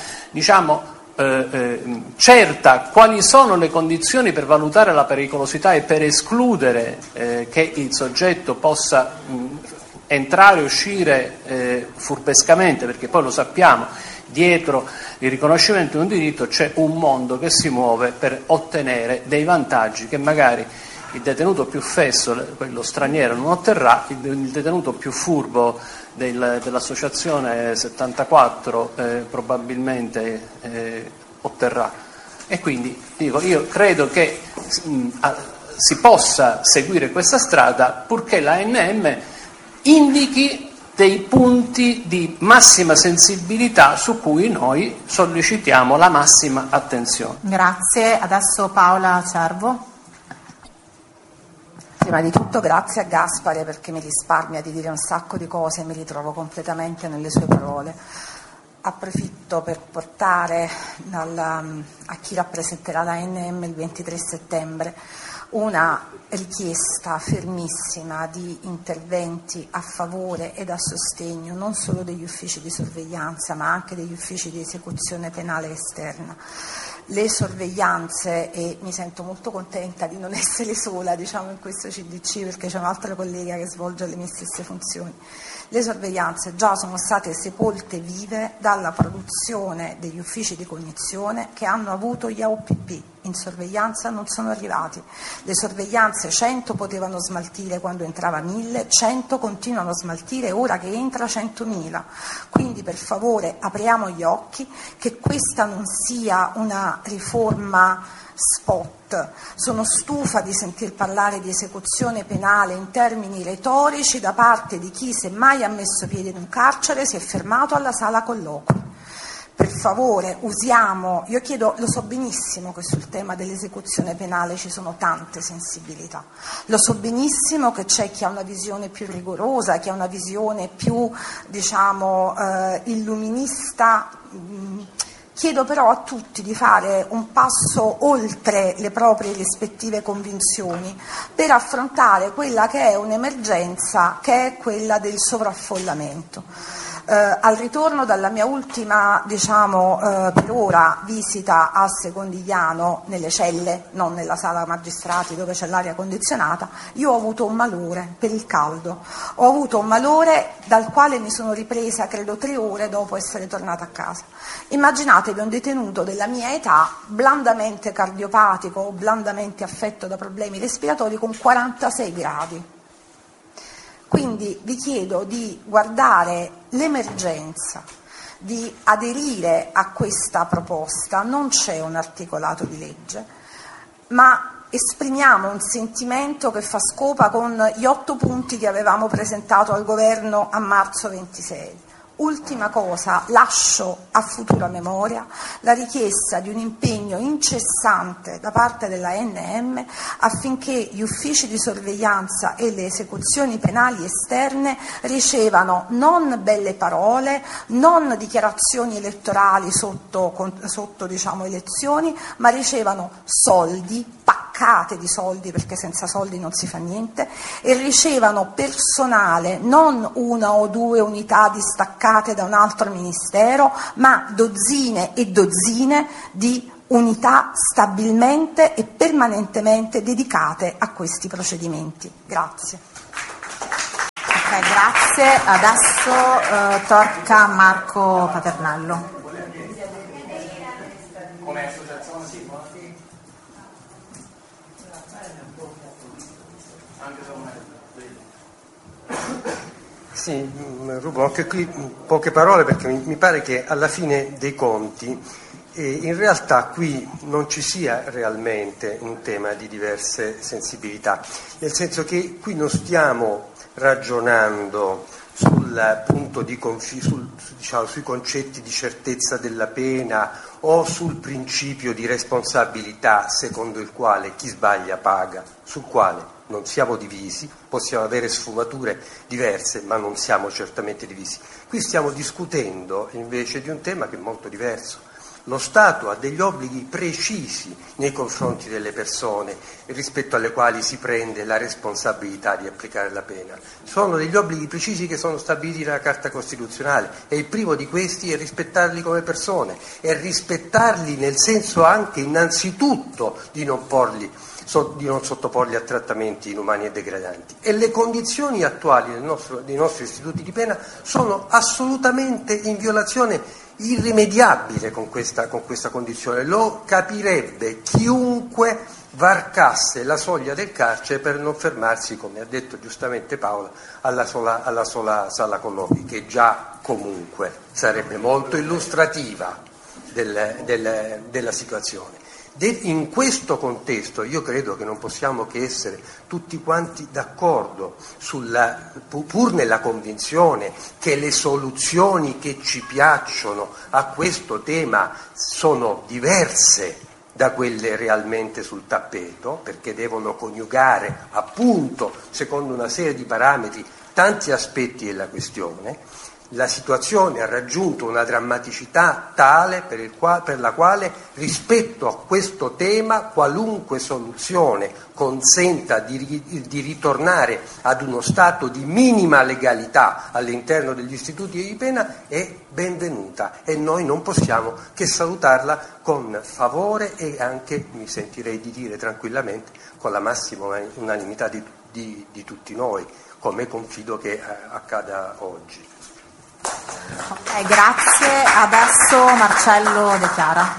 certa quali sono le condizioni per valutare la pericolosità e per escludere che il soggetto possa entrare e uscire furbescamente, perché poi lo sappiamo, dietro il riconoscimento di un diritto c'è un mondo che si muove per ottenere dei vantaggi che magari il detenuto più fesso, quello straniero, non otterrà, il detenuto più furbo dell'associazione 74 probabilmente otterrà. E quindi dico, io credo che si possa seguire questa strada purché l'ANM indichi dei punti di massima sensibilità su cui noi sollecitiamo la massima attenzione. Grazie. Adesso Paola Cervo. Prima di tutto grazie a Gaspare perché mi risparmia di dire un sacco di cose e mi ritrovo completamente nelle sue parole. Approfitto per portare a chi rappresenterà l'ANM il 23 settembre una richiesta fermissima di interventi a favore ed a sostegno non solo degli uffici di sorveglianza ma anche degli uffici di esecuzione penale esterna. Le sorveglianze, e mi sento molto contenta di non essere sola in questo CDC perché c'è un'altra collega che svolge le mie stesse funzioni, le sorveglianze già sono state sepolte vive dalla produzione degli uffici di cognizione che hanno avuto gli AOPP. In sorveglianza non sono arrivati. Le sorveglianze 100 potevano smaltire quando entrava 1000, 100 continuano a smaltire ora che entra 100.000. Quindi per favore apriamo gli occhi che questa non sia una riforma spot. Sono stufa di sentir parlare di esecuzione penale in termini retorici da parte di chi, se mai ha messo piede in un carcere, si è fermato alla sala colloqui. Per favore usiamo, io chiedo, lo so benissimo che sul tema dell'esecuzione penale ci sono tante sensibilità, lo so benissimo che c'è chi ha una visione più rigorosa, chi ha una visione più illuminista. Chiedo però a tutti di fare un passo oltre le proprie rispettive convinzioni per affrontare quella che è un'emergenza, che è quella del sovraffollamento. Al ritorno dalla mia ultima, per ora, visita a Secondigliano, nelle celle, non nella sala magistrati dove c'è l'aria condizionata, io ho avuto un malore per il caldo, ho avuto un malore dal quale mi sono ripresa credo 3 ore dopo essere tornata a casa. Immaginatevi un detenuto della mia età, blandamente cardiopatico o blandamente affetto da problemi respiratori con 46 gradi. Quindi vi chiedo di guardare l'emergenza, di aderire a questa proposta. Non c'è un articolato di legge, ma esprimiamo un sentimento che fa scopa con gli 8 punti che avevamo presentato al governo a marzo 26. ultima cosa, lascio a futura memoria la richiesta di un impegno incessante da parte della NM affinché gli uffici di sorveglianza e le esecuzioni penali esterne ricevano non belle parole, non dichiarazioni elettorali sotto elezioni, ma ricevano soldi, paccate di soldi, perché senza soldi non si fa niente, e ricevano personale, non una o due unità distaccate da un altro ministero, ma dozzine e dozzine di unità stabilmente e permanentemente dedicate a questi procedimenti. Grazie. Ok, grazie. Adesso tocca a Marco Paternello. Come associazione sì, sì, rubo anche qui poche parole perché mi pare che alla fine dei conti in realtà qui non ci sia realmente un tema di diverse sensibilità, nel senso che qui non stiamo ragionando sul punto di sui concetti di certezza della pena o sul principio di responsabilità secondo il quale chi sbaglia paga, sul quale non siamo divisi, possiamo avere sfumature diverse, ma non siamo certamente divisi. Qui stiamo discutendo invece di un tema che è molto diverso. Lo Stato ha degli obblighi precisi nei confronti delle persone rispetto alle quali si prende la responsabilità di applicare la pena. Sono degli obblighi precisi che sono stabiliti dalla Carta Costituzionale e il primo di questi è rispettarli come persone e rispettarli nel senso anche innanzitutto di non sottoporli a trattamenti inumani e degradanti. E le condizioni attuali dei nostri istituti di pena sono assolutamente in violazione irrimediabile con questa condizione. Lo capirebbe chiunque varcasse la soglia del carcere per non fermarsi, come ha detto giustamente Paola, alla sola sala colloqui, che già comunque sarebbe molto illustrativa della situazione. In questo contesto io credo che non possiamo che essere tutti quanti d'accordo pur nella convinzione che le soluzioni che ci piacciono a questo tema sono diverse da quelle realmente sul tappeto, perché devono coniugare appunto secondo una serie di parametri tanti aspetti della questione. La situazione ha raggiunto una drammaticità tale per la quale rispetto a questo tema qualunque soluzione consenta di ritornare ad uno stato di minima legalità all'interno degli istituti di pena è benvenuta e noi non possiamo che salutarla con favore e anche, mi sentirei di dire tranquillamente, con la massima unanimità di tutti noi, come confido che accada oggi. Ok, grazie. Adesso Marcello De Chiara.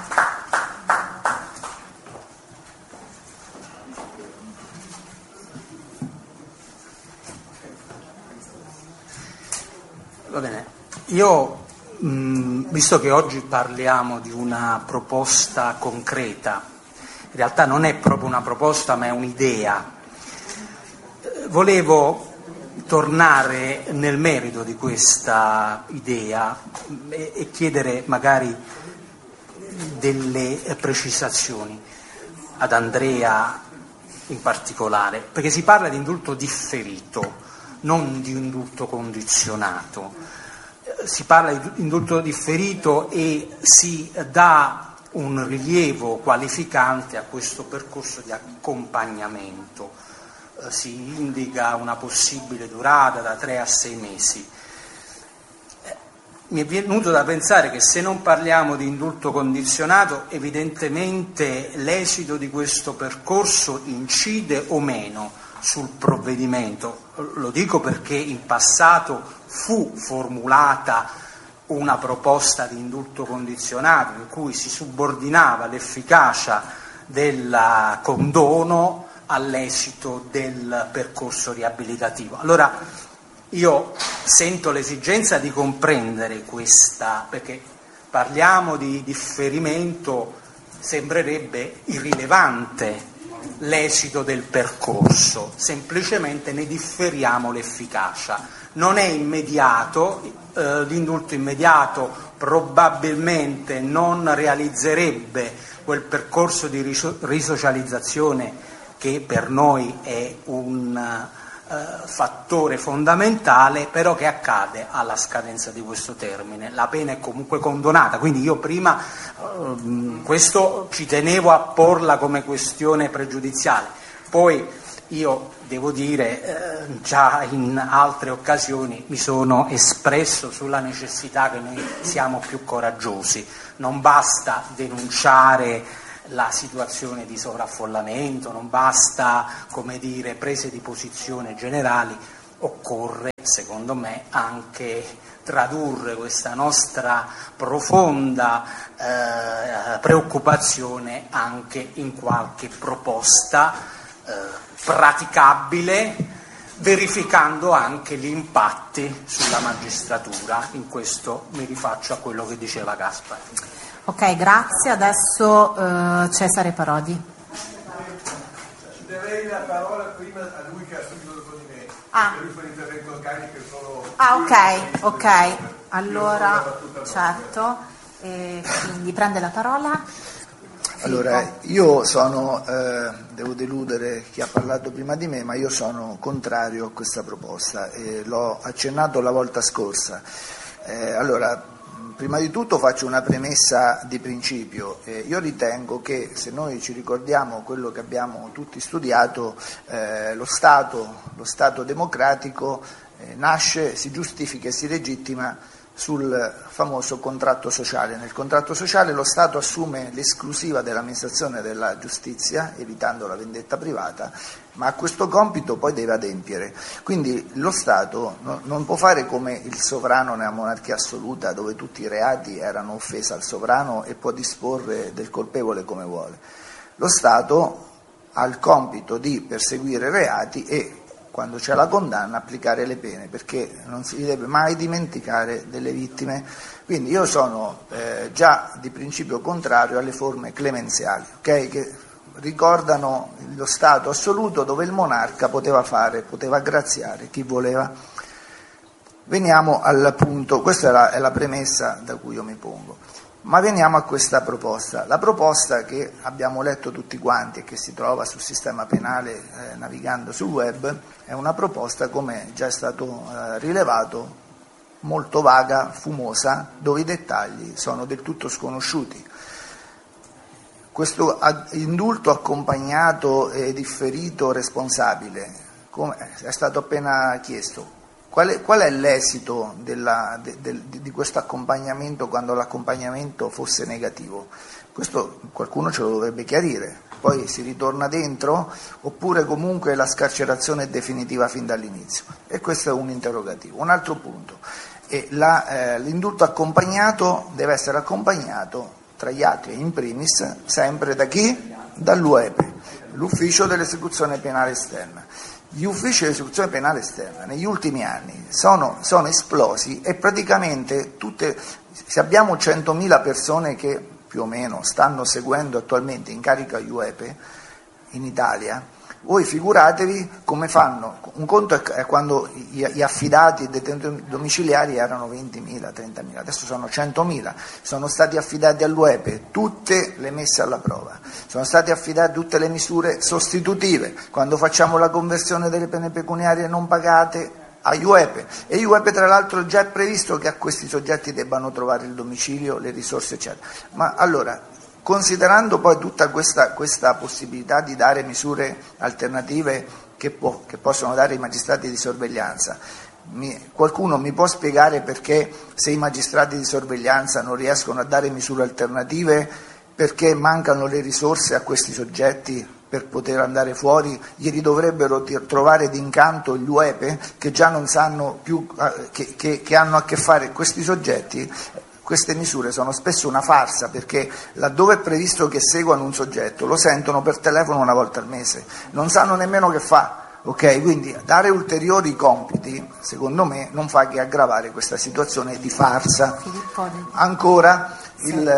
Va bene, io visto che oggi parliamo di una proposta concreta, in realtà non è proprio una proposta ma è un'idea, volevo tornare nel merito di questa idea e chiedere magari delle precisazioni ad Andrea in particolare, perché si parla di indulto differito, non di indulto condizionato. Si parla di indulto differito e si dà un rilievo qualificante a questo percorso di accompagnamento. Si indica una possibile durata da 3 a 6 mesi. Mi è venuto da pensare che se non parliamo di indulto condizionato, evidentemente l'esito di questo percorso incide o meno sul provvedimento. Lo dico perché in passato fu formulata una proposta di indulto condizionato in cui si subordinava l'efficacia del condono all'esito del percorso riabilitativo. Allora io sento l'esigenza di comprendere questa, perché parliamo di differimento, sembrerebbe irrilevante l'esito del percorso, semplicemente ne differiamo l'efficacia. Non è immediato, l'indulto immediato probabilmente non realizzerebbe quel percorso di risocializzazione che per noi è un fattore fondamentale, però che accade alla scadenza di questo termine. La pena è comunque condonata, quindi io prima questo ci tenevo a porla come questione pregiudiziale. Poi io devo dire, già in altre occasioni mi sono espresso sulla necessità che noi siamo più coraggiosi. Non basta denunciare la situazione di sovraffollamento, non basta, come dire, prese di posizione generali, occorre, secondo me, anche tradurre questa nostra profonda preoccupazione anche in qualche proposta praticabile, verificando anche gli impatti sulla magistratura. In questo mi rifaccio a quello che diceva Gaspari. Ok, grazie. Adesso Cesare Parodi. Darei la parola prima a lui che ha subito dopo di me. Lui fa l'intervento organico e solo... ok. Allora, certo. Quindi prende la parola. Allora, io sono, devo deludere chi ha parlato prima di me, ma io sono contrario a questa proposta e l'ho accennato la volta scorsa. Allora, prima di tutto faccio una premessa di principio. Io ritengo che se noi ci ricordiamo quello che abbiamo tutti studiato, lo Stato democratico nasce, si giustifica e si legittima sul famoso contratto sociale. Nel contratto sociale lo Stato assume l'esclusiva dell'amministrazione della giustizia, evitando la vendetta privata, ma a questo compito poi deve adempiere. Quindi lo Stato non può fare come il sovrano nella monarchia assoluta, dove tutti i reati erano offesa al sovrano e può disporre del colpevole come vuole. Lo Stato ha il compito di perseguire reati e, quando c'è la condanna, applicare le pene, perché non si deve mai dimenticare delle vittime. Quindi io sono già di principio contrario alle forme clemenziali, okay? Che ricordano lo Stato assoluto dove il monarca poteva graziare chi voleva. Veniamo al punto, questa è la premessa da cui io mi pongo. Ma veniamo a questa proposta. La proposta che abbiamo letto tutti quanti e che si trova sul sistema penale navigando sul web è una proposta, come già è stato rilevato, molto vaga, fumosa, dove i dettagli sono del tutto sconosciuti. Questo indulto accompagnato e differito responsabile, come è stato appena chiesto, qual è l'esito di questo accompagnamento quando l'accompagnamento fosse negativo? Questo qualcuno ce lo dovrebbe chiarire. Poi si ritorna dentro oppure comunque la scarcerazione è definitiva fin dall'inizio? E questo è un interrogativo. Un altro punto, l'indulto accompagnato deve essere accompagnato, tra gli altri in primis, sempre da chi? Dall'UEPE, l'Ufficio dell'Esecuzione Penale Esterna. Gli uffici di esecuzione penale esterna negli ultimi anni sono esplosi e praticamente se abbiamo 100.000 persone che più o meno stanno seguendo attualmente in carica UEPE in Italia, voi figuratevi come fanno. Un conto è quando gli affidati, i detenuti domiciliari erano 20.000, 30.000, adesso sono 100.000, sono stati affidati all'UEPE tutte le messe alla prova, sono state affidate tutte le misure sostitutive, quando facciamo la conversione delle pene pecuniarie non pagate a UEPE, e UEPE tra l'altro già è previsto che a questi soggetti debbano trovare il domicilio, le risorse eccetera. Ma allora, considerando poi tutta questa possibilità di dare misure alternative che possono dare i magistrati di sorveglianza, qualcuno mi può spiegare perché, se i magistrati di sorveglianza non riescono a dare misure alternative, perché mancano le risorse a questi soggetti per poter andare fuori? Gli dovrebbero trovare d'incanto gli UEPE, che già non sanno più che hanno a che fare questi soggetti? Queste misure sono spesso una farsa, perché laddove è previsto che seguano un soggetto lo sentono per telefono una volta al mese, non sanno nemmeno che fa. Ok, quindi dare ulteriori compiti, secondo me, non fa che aggravare questa situazione di farsa. Ancora,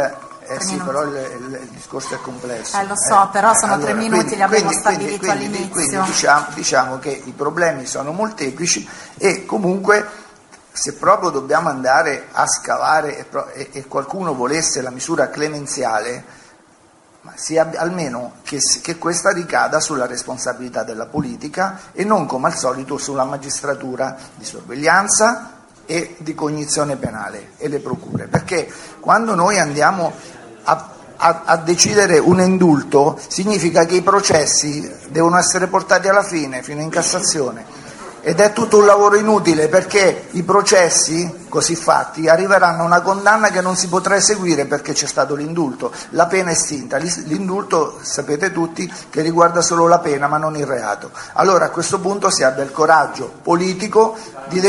sì, però il discorso è complesso. Lo so, però sono allora, 3 minuti, li abbiamo stabilito all'inizio. Quindi diciamo che i problemi sono molteplici e comunque se proprio dobbiamo andare a scavare e qualcuno volesse la misura clemenziale, sia almeno che questa ricada sulla responsabilità della politica e non come al solito sulla magistratura di sorveglianza e di cognizione penale e le procure, perché quando noi andiamo a decidere un indulto significa che i processi devono essere portati alla fine, fino in Cassazione, ed è tutto un lavoro inutile perché i processi così fatti arriveranno a una condanna che non si potrà eseguire perché c'è stato l'indulto, la pena è estinta, l'indulto sapete tutti che riguarda solo la pena ma non il reato. Allora a questo punto si abbia il coraggio politico di